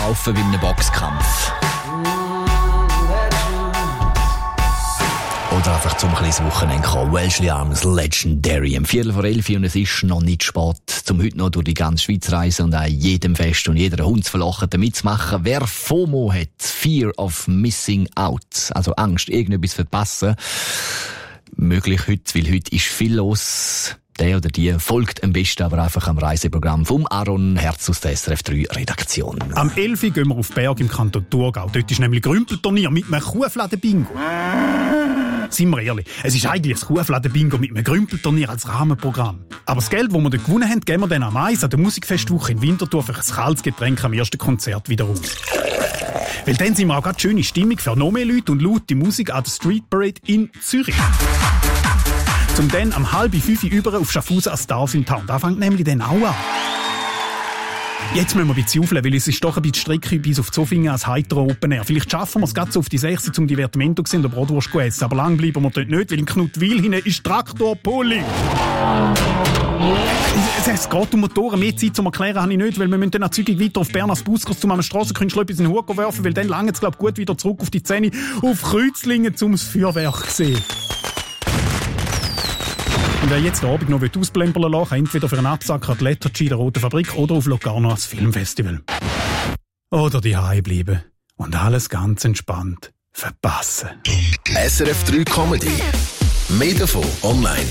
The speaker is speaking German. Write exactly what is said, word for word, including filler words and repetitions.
laufen wie in einem Boxkampf. Oder einfach zum kleines Wochenende kommen. Welshly Arms Legendary. Am Viertel vor elf und es ist noch nicht spät, zum heute noch durch die ganze Schweiz reisen und an jedem Fest und jeder Hund zu verlochen, damit zu machen. Wer FOMO hat, Fear of Missing Out, also Angst, irgendetwas verpassen, möglich heute, weil heute ist viel los. Der oder die folgt am besten aber einfach am Reiseprogramm vom Aaron Herz aus der S R F drei Redaktion. Am elf Uhr gehen wir auf Berg im Kanton Thurgau. Dort ist nämlich Grümpelturnier mit einem Kuhfladen-Bingo. Seien wir ehrlich, es ist eigentlich das Kuhfladen-Bingo mit einem Grümpelturnier als Rahmenprogramm. Aber das Geld, das wir dort gewonnen haben, geben wir dann am Eis an der Musikfestwoche in Winterthur für ein kaltes Getränk am ersten Konzert wieder aus. Weil dann sind wir auch gerade schöne Stimmung für noch mehr Leute und laute Musik an der Street Parade in Zürich. Zum dann am halb fünf über auf Schaffhausen als Stars in Town. Da fängt nämlich dann auch an. Jetzt müssen wir ein bisschen auflegen, weil es ist doch ein bisschen Strecke bis auf Zofingen als heiterer Open Air. Vielleicht schaffen wir es gerade so auf die sechs, um Divertimento zu sehen, der Bratwurst zu essen. Aber lang bleiben wir dort nicht, weil in Knutwil hinein ist Traktorpulling. Es, es geht um Motoren. Mehr Zeit zum Erklären habe ich nicht, weil wir müssen dann auch zügig weiter auf Bern als Buskurs zum am Strassenkünstler etwas in den Hut werfen, weil dann lange es, glaube ich, gut wieder zurück auf die Zähne auf Kreuzlingen zum Feuerwerk sehen. Und wer jetzt den Abend noch ausplempern lassen will, kann entweder für einen Absacker an die Lethargy der Roten Fabrik oder auf Locarno als Filmfestival. Oder daheim bleiben und alles ganz entspannt verpassen. S R F drei Comedy. Mehr davon online